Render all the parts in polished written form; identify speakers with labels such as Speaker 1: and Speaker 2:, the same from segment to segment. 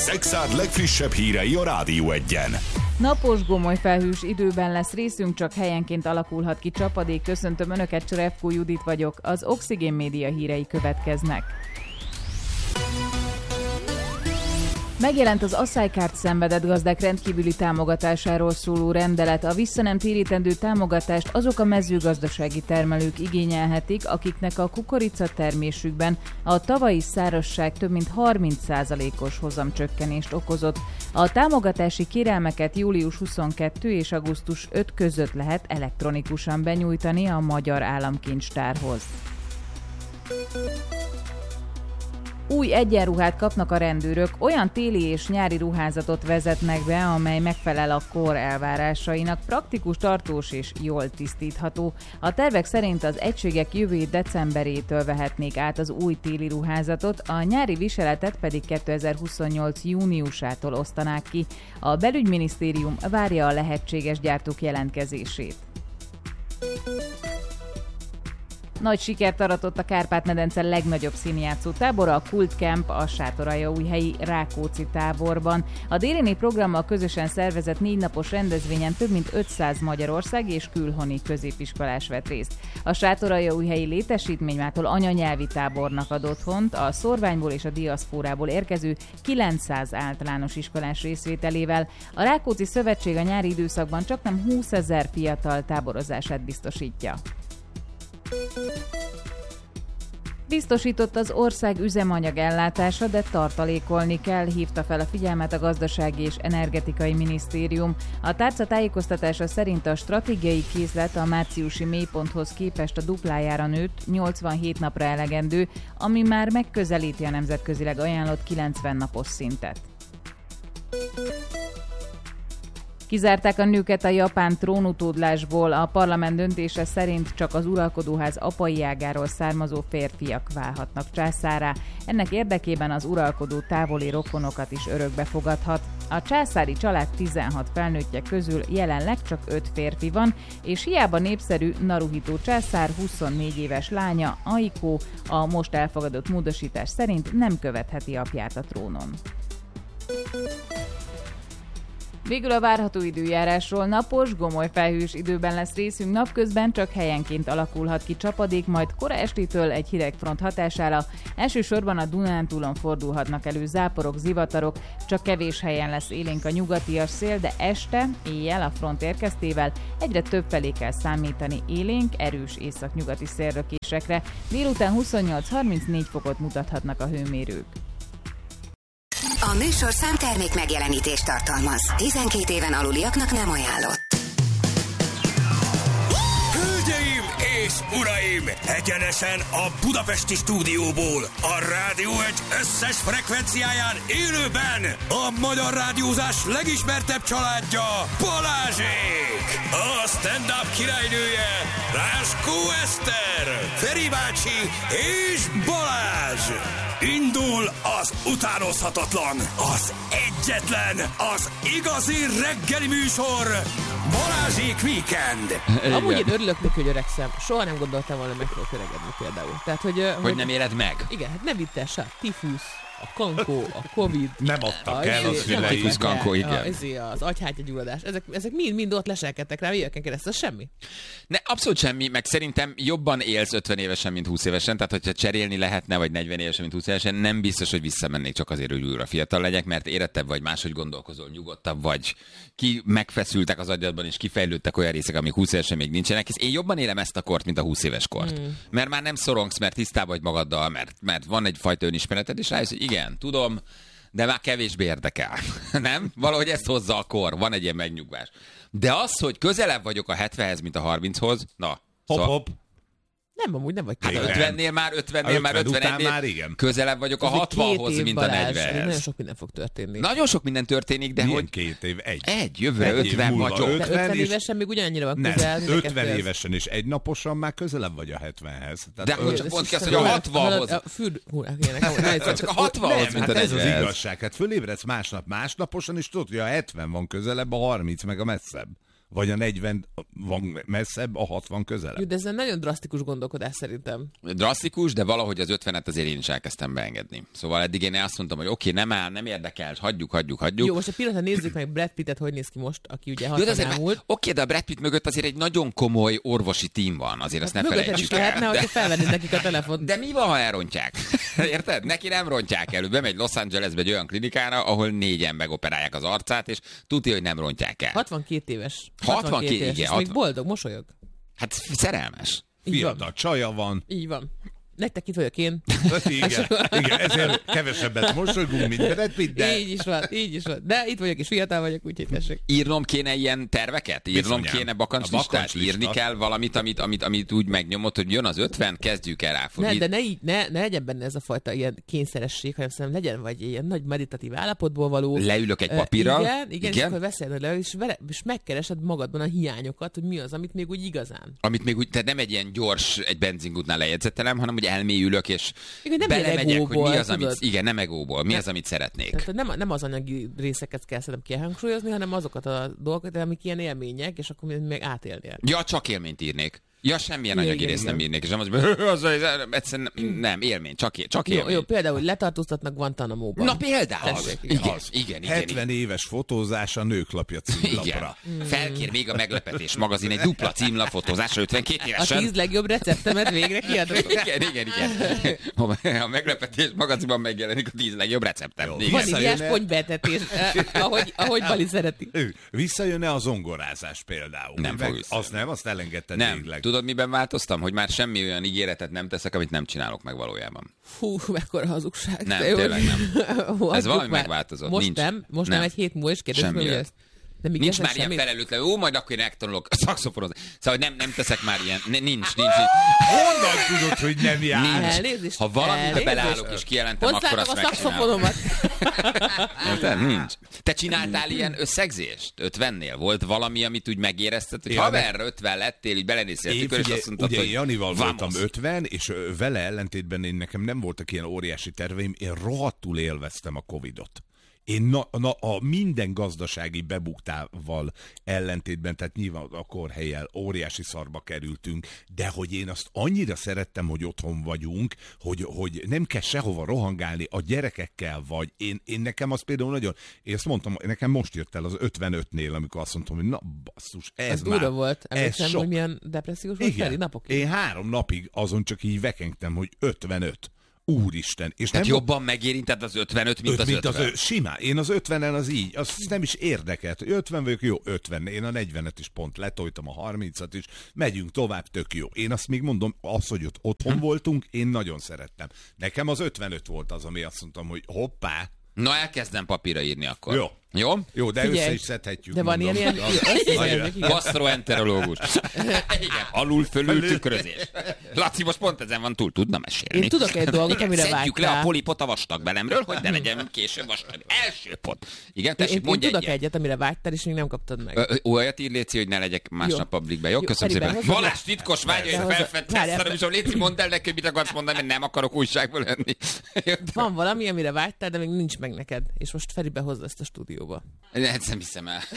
Speaker 1: Szekszárd legfrissebb hírei a Rádió Egyen.
Speaker 2: Napos, gomoly felhős időben lesz részünk, csak helyenként alakulhat ki csapadék. Köszöntöm Önöket, Cserevkó Judit vagyok. Az Oxigén Média hírei következnek. Megjelent az aszálykárt szenvedett gazdák rendkívüli támogatásáról szóló rendelet. A visszanemtérítendő támogatást azok a mezőgazdasági termelők igényelhetik, akiknek a kukoricatermésükben a tavalyi szárazság több mint 30%-os hozamcsökkenést okozott. A támogatási kérelmeket július 22 és augusztus 5 között lehet elektronikusan benyújtani a Magyar Államkincstárhoz. Új egyenruhát kapnak a rendőrök, olyan téli és nyári ruházatot vezetnek be, amely megfelel a kor elvárásainak, praktikus, tartós és jól tisztítható. A tervek szerint az egységek jövő év decemberétől vehetnék át az új téli ruházatot, a nyári viseletet pedig 2028 júniusától osztanák ki. A belügyminisztérium várja a lehetséges gyártók jelentkezését. Nagy sikert aratott a Kárpát-medence legnagyobb színjátszó tábora, a Kult Camp a Sátoraljaújhelyi Rákóczi táborban. A Dérini programmal közösen szervezett 4 napos rendezvényen több mint 500 magyarországi és külhoni középiskolás vett részt. A Sátoraljaújhelyi létesítménymától anyanyelvi tábornak ad otthont, a szorványból és a diaszpórából érkező 900 általános iskolás részvételével. A Rákóczi Szövetség a nyári időszakban csaknem 20 000 fiatal táborozását biztosítja. Biztosított az ország üzemanyag ellátása, de tartalékolni kell, hívta fel a figyelmet a Gazdasági és Energetikai Minisztérium. A tárca tájékoztatása szerint a stratégiai készlet a márciusi mélyponthoz képest a duplájára nőtt, 87 napra elegendő, ami már megközelíti a nemzetközileg ajánlott 90 napos szintet. Kizárták a nőket a japán trónutódlásból, a parlament döntése szerint csak az uralkodóház apai ágáról származó férfiak válhatnak császárrá. Ennek érdekében az uralkodó távoli rokonokat is örökbe fogadhat. A császári család 16 felnőttje közül jelenleg csak 5 férfi van, és hiába népszerű Naruhito császár 24 éves lánya, Aiko, a most elfogadott módosítás szerint nem követheti apját a trónon. Végül a várható időjárásról. Napos, gomoly felhős időben lesz részünk, napközben csak helyenként alakulhat ki csapadék, majd kora estétől egy hideg front hatására elsősorban a Dunántúlon fordulhatnak elő záporok, zivatarok, csak kevés helyen lesz élénk a nyugatias szél, de este, éjjel a front érkeztével egyre több felé kell számítani élénk, erős északnyugati szélrökésekre. Délután 28-34 fokot mutathatnak a hőmérők.
Speaker 3: A műsorszám termék megjelenítést tartalmaz. 12 éven aluliaknak nem ajánlott.
Speaker 4: Hölgyeim és uraim! Egyenesen a budapesti stúdióból, a Rádió Egy összes frekvenciáján élőben a magyar rádiózás legismertebb családja, Balázsék! A stand-up királynője, Ráskó Eszter, Feri bácsi és Balázs! Indul az utánozhatatlan, az egyetlen, az igazi reggeli műsor, Balázsék Weekend.
Speaker 5: Amúgy én örülök neki, hogy öregszem. Soha nem gondoltam volna, meg fogok öregedni például. Tehát, hogy nem éred meg? Igen, hát nem vitte se. Tifusz, a kankó, a Covid.
Speaker 6: Nem adtak el az szülei.
Speaker 5: Tifusz, kankó, igen. Az agyhártyagyulladás. Ezek mind ott leselkedtek rá éveken keresztül. Semmi?
Speaker 7: Ne, abszolút semmi, meg szerintem jobban élsz 50 évesen, mint 20 évesen, tehát hogyha cserélni lehetne, vagy 40 évesen, mint 20 évesen, nem biztos, hogy visszamennék csak azért, hogy újra fiatal legyek, mert érettebb vagy, máshogy gondolkozol, nyugodtabb vagy, ki megfeszültek az agyadban, és kifejlődtek olyan részek, amik 20 évesen még nincsenek, és én jobban élem ezt a kort, mint a 20 éves kort. Mert már nem szorongsz, mert tisztában vagy magaddal, mert van egyfajta önismereted, és rájössz, hogy igen, tudom, de már kevésbé érdekel. Nem? Valahogy ezt hozza a kor, van egy ilyen megnyugvás. De az, hogy közelebb vagyok a 70-hez, mint a 30-hoz, na.
Speaker 6: Hopp.
Speaker 5: Nem, amúgy nem vagy
Speaker 7: Hát
Speaker 5: közelebb.
Speaker 7: 50-nél már 51-nél
Speaker 6: már igen.
Speaker 7: Közelebb vagyok a 60-hoz, mint a 40-hez.
Speaker 5: Nagyon sok minden fog történni.
Speaker 7: Nagyon sok minden történik, de
Speaker 6: milyen
Speaker 7: hogy...
Speaker 6: 2 év?
Speaker 7: Jövőre 50 vagyok.
Speaker 5: De 50 évesen még ugyanannyira van közel.
Speaker 6: Nem, 50 évesen és egynaposan már közelebb vagy a 70-hez.
Speaker 7: De akkor csak pont ki azt, hogy a 60-hoz. Csak a 60-hoz, mint a 40-hez.
Speaker 6: Ez az igazság. Hát fölébredsz másnaposan, és tudod, hogy a 70 van közelebb, a 30 meg a messzebb. Vagy a 40 van messzebb, a 60 közelebb.
Speaker 5: De ez egy nagyon drasztikus gondolkodás szerintem.
Speaker 7: Drasztikus, de valahogy az 50-et azért én is elkezdtem beengedni. Szóval eddig én azt mondtam, hogy oké, nem áll, nem érdekel, hagyjuk.
Speaker 5: Jó, most egy pillanatra nézzük meg Brad Pittet, hogy néz ki most, aki ugye 60 elmúlt.
Speaker 7: Oké, de a Brad Pitt mögött azért egy nagyon komoly orvosi tím van, azért azt ne felejtsük el.
Speaker 5: Lehetne, hogyha felvennéd nekik a telefont.
Speaker 7: De mi van, ha elrontják? Érted? Neki nem rontják el. Bemegy Los Angelesbe egy olyan klinikára, ahol 4-en megoperálják az arcát, és tudja, hogy nem rontják el.
Speaker 5: 62 éves.
Speaker 7: 62 éves.
Speaker 5: És még boldog, mosolyog.
Speaker 7: Hát szerelmes.
Speaker 6: Fiatal csaja van.
Speaker 5: Így van. Nektek itt vagyok én.
Speaker 6: Igen, ezért kevesebbet mosolygunk, mint Brad Pitt, de...
Speaker 5: Így is van. De itt vagyok, és fiatal vagyok, úgyhogy tessék.
Speaker 7: Írnom kéne ilyen terveket? Írnom kéne bakancslistát? Írni kell valamit, amit úgy megnyomod, hogy jön az 50, kezdjük el ráfogni.
Speaker 5: De ne legyen benne ez a fajta ilyen kényszeresség, hanem szerintem legyen vagy ilyen nagy meditatív állapotból való.
Speaker 7: Leülök egy papírral.
Speaker 5: Igen. És akkor veszel le, és megkeresed magadban a hiányokat, hogy mi az, amit még úgy igazán.
Speaker 7: Amit még úgy, tehát nem egy ilyen gyors, egy benzingútnál lejegyzetelem, hanem hogy elmélyülök, és
Speaker 5: igen,
Speaker 7: belemegyek, hogy mi az, amit... Igen, nem egóból. Mi az, amit szeretnék.
Speaker 5: Tehát nem az anyagi részeket kell szerintem kihangsúlyozni, hanem azokat a dolgokat, amik ilyen élmények, és akkor még átélnél.
Speaker 7: Ja, csak élményt írnék. Ja, semmilyen anyagi részt nem írnék, és nem az, egyszerűen nem, élmény, csak élmény.
Speaker 5: Jó, például letartóztatnak Guantanamo-ban.
Speaker 7: Na például. Igen.
Speaker 6: 70 éves fotózás a Nőklapja címlapra.
Speaker 7: Felkér még a Meglepetés magazin egy dupla címlap fotózásra 52 évesen.
Speaker 5: A 10 legjobb receptemet végre kiadok.
Speaker 7: Igen. A Meglepetés magazinban megjelenik a 10 legjobb receptem.
Speaker 5: Van ilyes ponybetetés, ahogy Bali szereti.
Speaker 6: Visszajön-e a zongorázás például?
Speaker 7: Nem fog vissza.
Speaker 6: Azt nem, azt elengedted végleg.
Speaker 7: Tudod, miben változtam? Hogy már semmi olyan ígéretet nem teszek, amit nem csinálok meg valójában.
Speaker 5: Fú, mekkora hazugság.
Speaker 7: Nem, tényleg nem. Ez valami megváltozott.
Speaker 5: Most nem egy hét múlva is kérdés, hogy ezt.
Speaker 7: Nincs már ilyen felelőtlen, majd akkor én megtanulok szaxofonozni. Szóval nem teszek már ilyen, nincs.
Speaker 6: Honnan tudod, hogy nem jár?
Speaker 5: Elnézést.
Speaker 7: Ha valamibe beleállok és kijelentem, akkor azt
Speaker 5: megcsinálom.
Speaker 7: Nincs. Te csináltál ilyen összegzést? 50-nél? Volt valami, amit úgy megérezted, hogy haver 50 lettél, így belenéztél a tükör, és azt mondtad,
Speaker 6: hogy
Speaker 7: Janival
Speaker 6: voltam 50, és vele ellentétben nekem nem voltak ilyen óriási terveim, én rohadtul élveztem a Covidot. Én a minden gazdasági bebuktával ellentétben, tehát nyilván a kórhellyel óriási szarba kerültünk, de hogy én azt annyira szerettem, hogy otthon vagyunk, hogy nem kell sehova rohangálni a gyerekekkel vagy. Én nekem az például nagyon, én azt mondtam, nekem most jött el az 55-nél, amikor azt mondtam, hogy na basszus, ez már.
Speaker 5: Durva volt. Emlékszem, hogy milyen depressziós volt Feri napokig.
Speaker 6: Én 3 napig azon csak így vekengtem, hogy 55. Úristen. És
Speaker 7: tehát jobban megérinted az 55, mint az 50?
Speaker 6: Simán. Én az 50-en az így. Az nem is érdekelt. 50 vagyok, jó, 50. Én a 40-et is pont letoltam, a 30-at is. Megyünk tovább, tök jó. Én azt még mondom, az, hogy ott otthon voltunk, én nagyon szerettem. Nekem az 55 volt az, ami azt mondtam, hogy hoppá.
Speaker 7: Na, elkezdem papírra írni akkor. Jó,
Speaker 6: de össze is szedhetjük.
Speaker 5: De van ilyen
Speaker 7: gasztroenterológus. Igen, alul-fölül tükrözés. Laci, most pont ezen van túl, tudna mesélni.
Speaker 5: Én tudok egy dolgot, amire vágytál.
Speaker 7: Szedjük le a polipot a vastag belemről, hogy ne legyen később vastag. Első pont. Igen, tessék, mondj
Speaker 5: egyet. Én tudok egyet, amire vágytál, és még nem kaptad meg.
Speaker 7: Olyat ír, Léci, hogy ne legyek másnap publikbe. Jó, köszönöm szépen. Valás titkos vágy, hogy felfedeztem, és Léci, mondd el neki, hogy mit akarsz mondani, mert nem akarok újságból lenni.
Speaker 5: Van valami, amire vágytál, de még nincs meg neked. És most Feri behozza ezt a stúdióba.
Speaker 7: Ezt nem hiszem el.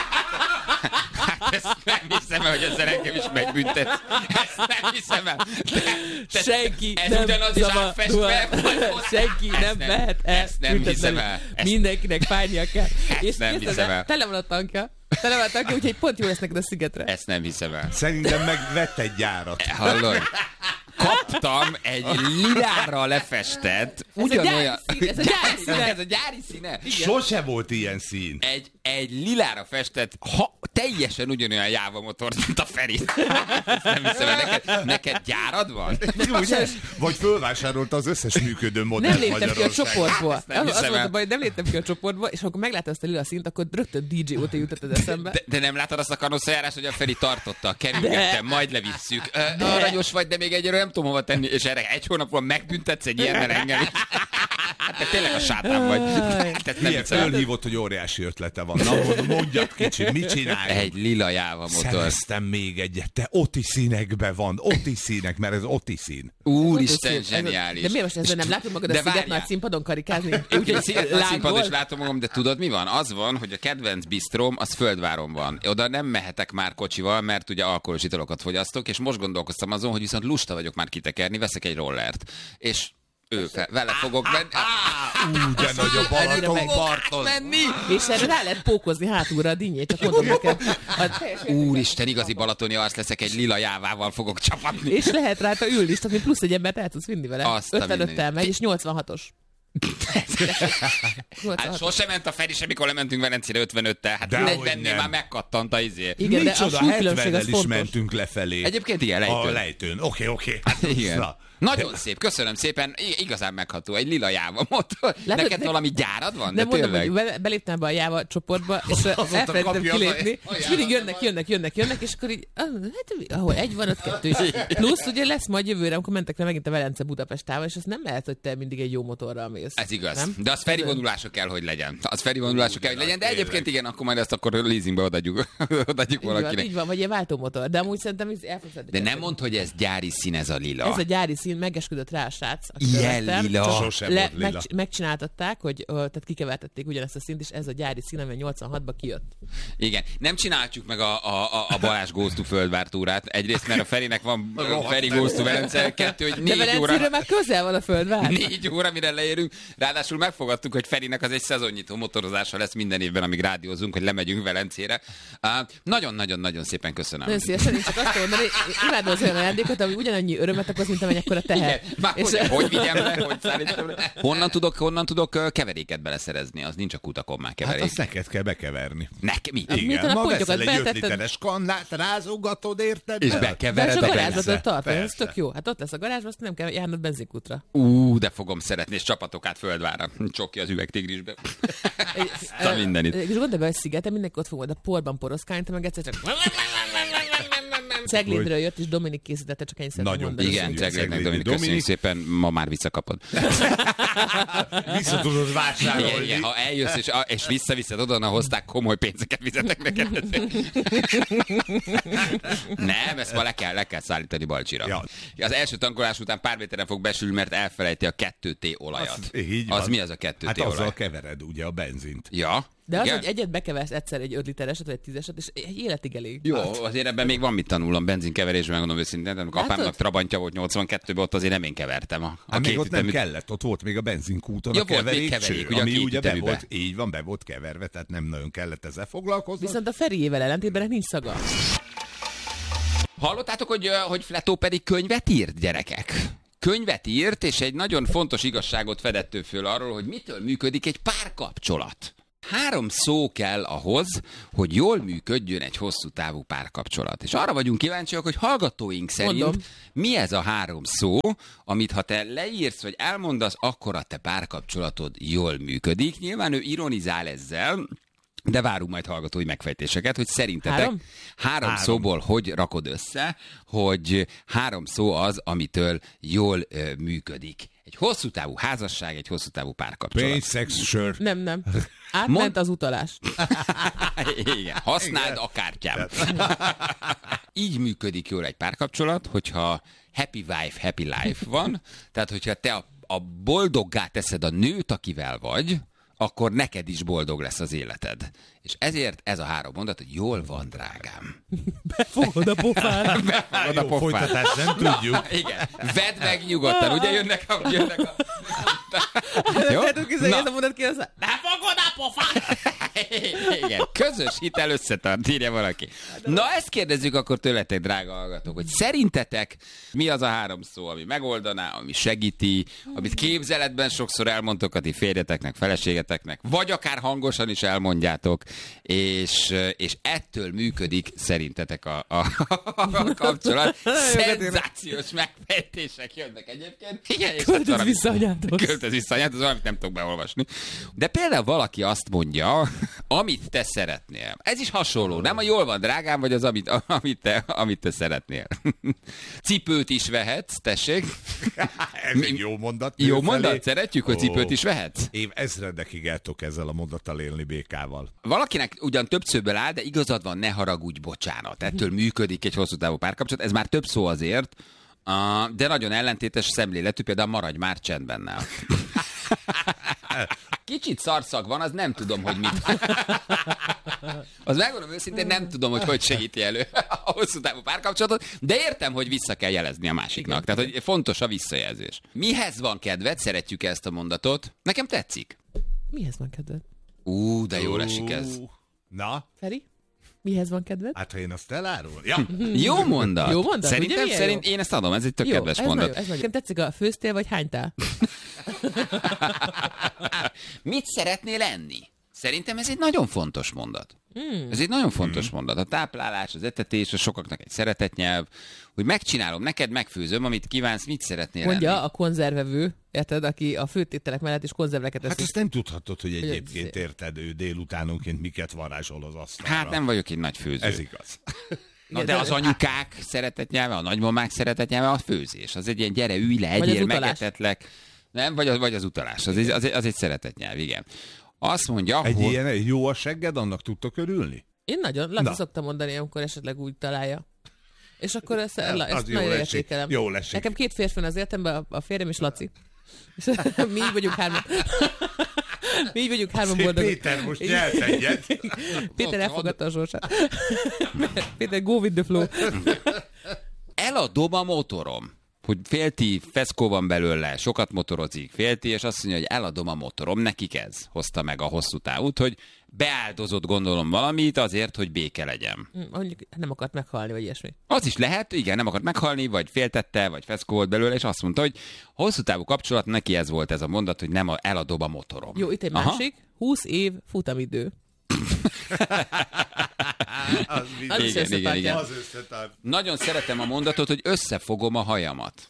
Speaker 7: Ezt nem hiszem el, hogy ezzel engem is megbüntet. Ezt nem hiszem el.
Speaker 5: Senki
Speaker 7: ez
Speaker 5: nem
Speaker 7: ugyanaz is átfestve.
Speaker 5: Senki nem mehet el.
Speaker 7: Ezt nem hiszem el.
Speaker 5: Mindenkinek fájnia kell.
Speaker 7: Ezt nem hiszem el.
Speaker 5: Tele van a tankja, úgyhogy pont jó lesz neked a szigetre.
Speaker 7: Ezt nem hiszem el.
Speaker 6: Szerintem megvett egy gyárat.
Speaker 7: Hallod? Kaptam egy lilára lefestett, ugyanolyan...
Speaker 5: Ez a gyári színe.
Speaker 7: Ez a gyári színe.
Speaker 6: Sose volt ilyen szín.
Speaker 7: Egy lilára festett, teljesen ugyanolyan Jáva motort, mint a Feri. Nem hiszem, neked gyárad van?
Speaker 6: Vagy fölvásárolta az összes működő modellt
Speaker 5: Magyarországon. Nem léptem ki a csoportból. Az volt a baj, nem léptem ki a csoportból, és amikor meglátod ezt a lila színt, akkor rögtön DJ óta jutott az eszembe.
Speaker 7: De nem látod azt a kanosszajárást, hogy a Feri tartotta, kerülgettem, majd levisszük. Aranyos vagy, de még egy olyan nem tudom hova tenni, és erre 1 hónapból megbüntetsz egy ilyennel engem. Hát te tényleg a sátán vagy.
Speaker 6: Ilyen felhívott, hogy óriási ötlete van. Na, mondjad kicsit, mit csinálj?
Speaker 7: Egy lila Jáva motor.
Speaker 6: Szereztem még egyet. Te Oti színekben van. Oti színek, mert ez Oti szín.
Speaker 7: Úristen, zseniális.
Speaker 5: De miért most ezzel nem látod magad a Sziget nagy színpadon karikázni?
Speaker 7: Úgyhogy Sziget nagy színpadon is látom magam, de tudod mi van? Az van, hogy a kedvenc bisztróm az Földváron van. Oda nem mehetek már kocsival, mert ugye alkoholos italokat fogyasztok, és most gondolkoztam azon, hogy viszont lusta vagyok már kitekerni, veszek egy rollert. És vele fogok menni.
Speaker 6: De nagy a Balatonparton.
Speaker 5: És erre rá lehet pókozni hátulra a dinnyét, csak mondom neked.
Speaker 7: Úristen, igazi balatoni arc leszek, egy lila Jávával fogok csapatni.
Speaker 5: És lehet rajta ülni is, tehát plusz egy embert el tudsz vinni vele. 55-tel megy, és 86-os.
Speaker 7: Hát sosem ment a Feri sem, mikor lementünk Velencére 55-tel. Hát 40-nél már megkattant a izé.
Speaker 5: Igen,
Speaker 6: micsoda, 70-nel is mentünk lefelé.
Speaker 7: Egyébként igen, lejtőn.
Speaker 6: A lejtőn. Oké. Hát,
Speaker 7: igen. Nagyon szép, köszönöm szépen, igazán megható, egy lila Jáva motor. Neked valami gyárad van?
Speaker 5: De mondom, hogy beléptem be a Jáva csoportba, és elfelejtettem kilépni, és mindig jönnek, és akkor így, ahol 1 van, ott 2 is. Plusz ugye lesz majd jövőre, amikor mentek le megint a Velence-Budapest távol, és az nem lehet, hogy te mindig egy jó motorral mész.
Speaker 7: Ez igaz, nem? De az Feri vonulása kell, hogy legyen. De egyébként igen, akkor majd ezt akkor leasingbe odaadjuk valakinek.
Speaker 5: Így van, vagy egy váltómotor, de amúgy szerintem el fogsz.
Speaker 7: De nem mondd, hogy ez gyári szín, ez a lila.
Speaker 5: Ez a gyári szín, megesküdött rá a srác.
Speaker 7: Ilyen lila.
Speaker 6: Sosem volt lila.
Speaker 5: Megcsináltatták, hogy tehát kikevertették ugyanezt a színt, és ez a gyári szín, ami 86-ba kijött.
Speaker 7: Igen. Nem csináljuk meg a Balázs Goes to Földvár túrát. Egyrészt, mert a Ferinek van Feri Goes to Velence, 2, hogy 4 óra.
Speaker 5: De már közel van a Földvár.
Speaker 7: 4 óra, mire leérünk. Ráadásul megfogadtuk, hogy Ferinek az egy szezonnyitó motorozása lesz minden évben, amíg rádiózunk, hogy lemegyünk Velencére. Nagyon-nagyon-nagyon szépen köszönöm.
Speaker 5: Nagyon szívesen, én csak azt mondani, imádom az olyan ajándékot, ami ugyanannyi örömet okoz, mint amennyekor a teher.
Speaker 7: Hogy vigyem le, hogy szállítsam le? Honnan tudok keveréket beleszerezni? Az nincs a kutakon már keverék.
Speaker 6: Hát azt neked kell bekeverni.
Speaker 7: Nekem?
Speaker 6: Igen, ma veszel egy 5 literes kannát, rázogatod, érted?
Speaker 7: És bekevered
Speaker 5: a garázsbatot tartani, ez tök jó. Hát ott lesz a garázsban, azt nem kell járnod benzinkútra.
Speaker 7: De fogom szeretni, és csapatok át Földvárra. Csokja az üvegtigrisbe. Mindenit.
Speaker 5: És gondolj be, hogy Szigeten mindenki ott fogod a porban poroszkálni, te meg egyszer csak... Ceglédről jött, és Dominik készítette, csak ennyit szeretném mondani.
Speaker 7: Igen, Ceglédnek Dominik, köszönjük szépen, ma már visszakapod.
Speaker 6: Vissza tudod vásárolni.
Speaker 7: Igen, ha eljössz, és visszaviszed oda, hozták, komoly pénzeket fizetek neked. Nem, ezt ma le kell szállítani Balcsira. Ja. Az első tankolás után pár méteren fog besülni, mert elfelejti a 2T olajat. Az mi az a 2T
Speaker 6: hát
Speaker 7: olaj?
Speaker 6: Hát azzal kevered ugye a benzint.
Speaker 7: Ja.
Speaker 5: De az, hogy egyet bekeversz egyszer egy 5 litereset, vagy egy 10-eset, és egy életig elég.
Speaker 7: Jó, azért ebben még van mit tanulnom benzinkeverésben, megmondom őszintén. Amikor apámnak Trabantja volt 82-ben, ott azért nem én kevertem.
Speaker 6: Még ott nem kellett, ott volt még a benzinkúton a keverékcső, ami ugye be volt keverve, tehát nem nagyon kellett ezzel foglalkozni.
Speaker 5: Viszont a Feriével ellentétben nincs szaga.
Speaker 7: Hallottátok, hogy Fletó pedig könyvet írt, gyerekek? Könyvet írt, és egy nagyon fontos igazságot fedett ő föl arról, hogy mitől működik egy párkapcsolat. 3 szó kell ahhoz, hogy jól működjön egy hosszú távú párkapcsolat. És arra vagyunk kíváncsiak, hogy hallgatóink szerint mi ez a 3 szó, amit ha te leírsz, vagy elmondasz, akkor a te párkapcsolatod jól működik. Nyilván ő ironizál ezzel, de várunk majd hallgatói megfejtéseket, hogy szerintetek 3 szóból hogy rakod össze, hogy 3 szó az, amitől jól működik. Egy hosszú távú házasság, egy hosszú távú párkapcsolat.
Speaker 6: Pénz, szex, sör.
Speaker 5: Nem. Átment az utalás.
Speaker 7: Igen, használd a kártyám. Így működik jól egy párkapcsolat, hogyha happy wife, happy life van, tehát hogyha te a boldoggá teszed a nőt, akivel vagy, akkor neked is boldog lesz az életed. És ezért ez a 3 mondat, hogy jól van, drágám.
Speaker 5: Befogod a pofán.
Speaker 6: Befogod a pofán. Folytatást nem tudjuk.
Speaker 7: Igen. Vedd meg nyugodtan. Ugye jönnek a...
Speaker 5: Jó? Ez a mondat ki, az befogod a pofán.
Speaker 7: Igen. Közös hitel összetart, írja valaki. Na, ezt kérdezzük akkor tőletek, drága hallgatók, hogy szerintetek mi az a 3 szó, ami megoldaná, ami segíti, amit képzeletben sokszor elmondtok a ti férjeteknek, feleségeteknek, vagy akár hangosan is elmondjátok, és ettől működik szerintetek a kapcsolat. Szenzációs megfejtések jönnek egyébként.
Speaker 5: Költöz vissza anyátok.
Speaker 7: Költöz vissza anyátok, az valamit nem tudok beolvasni. De például valaki azt mondja, Amit te szeretnél. Ez is hasonló, nem? A jól van, drágám, vagy az, amit te szeretnél. Cipőt is vehetsz, tessék.
Speaker 6: Ez egy jó mondat.
Speaker 7: Jó mondat? Szeretjük, hogy cipőt is vehetsz?
Speaker 6: Én ezredekig el tudok ezzel a mondattal élni békával.
Speaker 7: Valakinek ugyan több szóból áll, de igazad van, ne haragudj, bocsánat. Ettől működik egy hosszú távú párkapcsolat. Ez már több szó azért, de nagyon ellentétes szemléletű, például maradj már csendbennel. Kicsit szarszag van, az nem tudom, hogy mit. Az megmondom őszintén, nem tudom, hogy segíti elő a hosszú távú párkapcsolatot, de értem, hogy vissza kell jelezni a másiknak. Tehát, hogy fontos a visszajelzés. Mihez van kedved? Szeretjük ezt a mondatot. Nekem tetszik.
Speaker 5: Mihez van kedved?
Speaker 7: De jól esik ez.
Speaker 6: Na?
Speaker 5: Feri? Mihez van kedved?
Speaker 6: Hát, ha én azt elárul. Ja.
Speaker 7: Jó mondat.
Speaker 5: Jó mondat?
Speaker 7: Szerintem
Speaker 5: Jó?
Speaker 7: én ezt adom, ez egy tök kedves mondat.
Speaker 5: Ez nekem tetszik, a főztél vagy hánytál?
Speaker 7: Mit szeretnél enni? Szerintem ez egy nagyon fontos mondat. Ez egy nagyon fontos mondat. A táplálás, az etetés, a sokaknak egy szeretetnyelv, hogy megcsinálom, neked megfőzöm, amit kívánsz, mit szeretnél
Speaker 5: Mondja
Speaker 7: enni.
Speaker 5: a konzervevő, érted, aki a főtételek mellett is konzerveket eszik.
Speaker 6: Hát ezt nem tudhatod, hogy egyébként érted, ő délutánonként miket varázsol az asztalra.
Speaker 7: Hát nem vagyok egy nagy főző.
Speaker 6: Ez igaz.
Speaker 7: Na de az anyukák szeretetnyelve, a nagymamák szeretetnyelve a főzés. Az egy ilyen gyere, ülj le, egyél, megetetlek. Nem, vagy az utalás. Az egy szeretetnyelv, igen. Azt mondja,
Speaker 6: egy ilyen jó a segged, annak tudtok örülni?
Speaker 5: Én nagyon, szoktam mondani, amikor esetleg úgy találja. És akkor ezt nagyon értékelem.
Speaker 6: Jól esik.
Speaker 5: Nekem 2 férfi van az életemben, a férjem és Laci. És mi így vagyunk 3. Mi így vagyunk 3 boldogok.
Speaker 6: Péter most nyelt egyet.
Speaker 5: Péter elfogadta a sorsát. Péter, go with the flow.
Speaker 7: Eladom a motorom. Hogy félti, feszkó van belőle, sokat motorozik, félti, és azt mondja, hogy eladom a motorom. Nekik ez hozta meg a hosszú távút, hogy beáldozott, gondolom, valamit azért, hogy béke legyen.
Speaker 5: Mondjuk nem akart meghalni, vagy ilyesmi.
Speaker 7: Az is lehet, igen, nem akart meghalni, vagy féltette, vagy feszkó volt belőle, és azt mondta, hogy hosszú távú kapcsolat, neki ez volt ez a mondat, hogy nem eladom a motorom.
Speaker 5: Jó, itt egy másik, 20 év futamidő.
Speaker 7: Igen. Nagyon szeretem a mondatot, hogy összefogom a hajamat.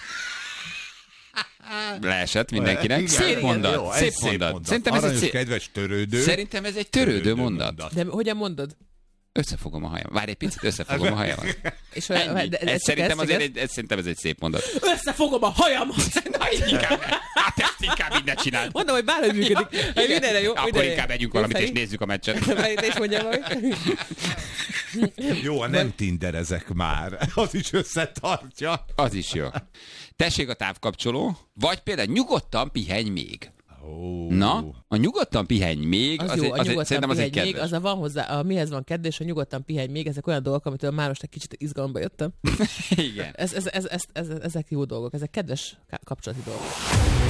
Speaker 7: Leesett mindenkinek.
Speaker 6: Igen,
Speaker 7: szép mondat.
Speaker 6: Jó,
Speaker 7: szép mondat. Szerintem ez egy
Speaker 6: kedves törődő.
Speaker 7: Szerintem ez egy törődő mondat.
Speaker 5: De hogyan mondod?
Speaker 7: Összefogom a hajamat. Várj egy picit, összefogom a hajamat.
Speaker 5: És
Speaker 7: Szerintem ez egy szép mondat.
Speaker 5: Összefogom a hajamat!
Speaker 7: Na, inkább. Hát ezt inkább így ne csináld.
Speaker 5: Mondom, hogy bárhogy működik. Mindenre jó.
Speaker 7: Akkor inkább megyünk valamit, és nézzük a meccset.
Speaker 5: Te is mondjam valamit.
Speaker 6: Jó, nem tinderezek már. Az is összetartja.
Speaker 7: Az is jó. Tessék a távkapcsoló, vagy például nyugodtan pihenj még. Na, a nyugodtan pihenj még, szerintem az egy kedves.
Speaker 5: Az van hozzá, mihez van kedves, a nyugodtan pihenj még, ezek olyan dolgok, amitől már most egy kicsit izgalomba jöttem.
Speaker 7: Igen.
Speaker 5: Ezek jó dolgok, ezek kedves kapcsolati dolgok.